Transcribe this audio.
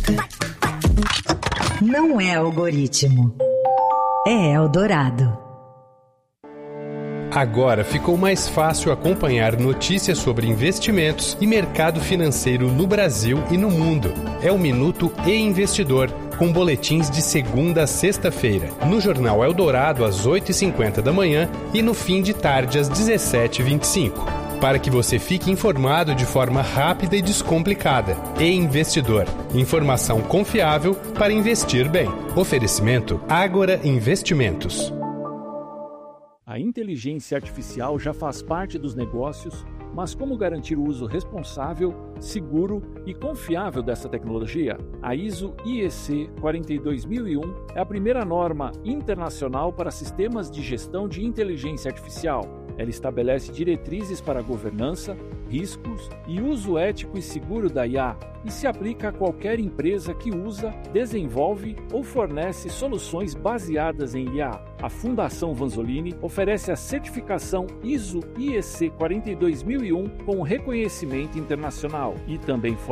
Não é algoritmo, é Eldorado. Agora ficou mais fácil acompanhar notícias sobre investimentos e mercado financeiro no Brasil e no mundo. É o Minuto e-Investidor, com boletins de segunda a sexta-feira, no Jornal Eldorado às 8h50 da manhã e no fim de tarde às 17h25. Para que você fique informado de forma rápida e descomplicada. E-Investidor, informação confiável para investir bem. Oferecimento Ágora Investimentos. A inteligência artificial já faz parte dos negócios, mas como garantir o uso responsável, seguro e confiável dessa tecnologia? A ISO IEC 42001 é a primeira norma internacional para sistemas de gestão de inteligência artificial. Ela estabelece diretrizes para a governança, riscos e uso ético e seguro da IA e se aplica a qualquer empresa que usa, desenvolve ou fornece soluções baseadas em IA. A Fundação Vanzolini oferece a certificação ISO IEC 42001 com reconhecimento internacional e também